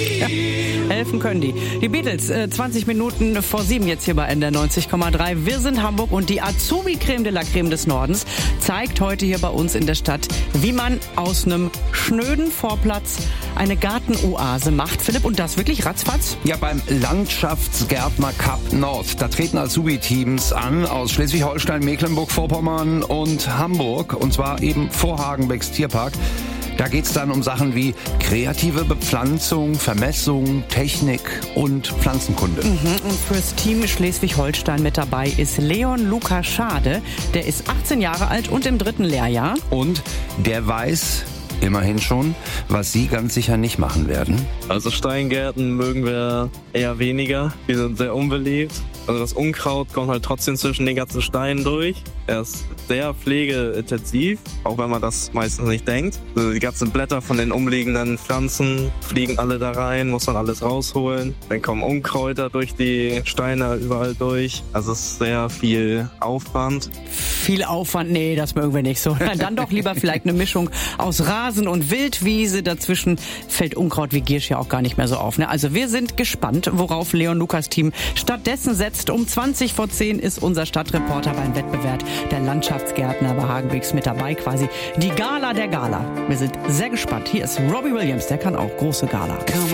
Ja, helfen können die. Die Beatles, 20 Minuten vor 7 jetzt hier bei NDR 90,3. Wir sind Hamburg und die Azubi-Creme de la Creme des Nordens zeigt heute hier bei uns in der Stadt, wie man aus einem schnöden Vorplatz eine Gartenoase macht. Philipp, und das wirklich ratzfatz? Ja, beim Landschaftsgärtner Cup North. Da treten Azubi-Teams an aus Schleswig-Holstein, Mecklenburg-Vorpommern und Hamburg. Und zwar eben vor Hagenbecks Tierpark. Da geht's dann um Sachen wie kreative Bepflanzung, Vermessung, Technik und Pflanzenkunde. Und fürs Team Schleswig-Holstein mit dabei ist Leon Lukas Schade. Der ist 18 Jahre alt und im 3. Lehrjahr. Und der weiß immerhin schon, was Sie ganz sicher nicht machen werden. Also Steingärten mögen wir eher weniger. Die sind sehr unbeliebt. Also das Unkraut kommt halt trotzdem zwischen den ganzen Steinen durch. Er ist sehr pflegeintensiv, auch wenn man das meistens nicht denkt. Also die ganzen Blätter von den umliegenden Pflanzen fliegen alle da rein, muss man alles rausholen. Dann kommen Unkräuter durch die Steine überall durch. Also es ist sehr viel Aufwand. Viel Aufwand? Nee, das mögen wir nicht so. Dann doch lieber vielleicht eine Mischung aus Rasen und Wildwiese. Dazwischen fällt Unkraut wie Giersch ja auch gar nicht mehr so auf. Ne? Also wir sind gespannt, worauf Leon Lukas Team stattdessen setzt. Um 20 vor 10 ist unser Stadtreporter beim Wettbewerb der Landschaftsgärtner bei Hagenbecks mit dabei. Quasi die Gala der Gala. Wir sind sehr gespannt. Hier ist Robbie Williams, der kann auch große Gala.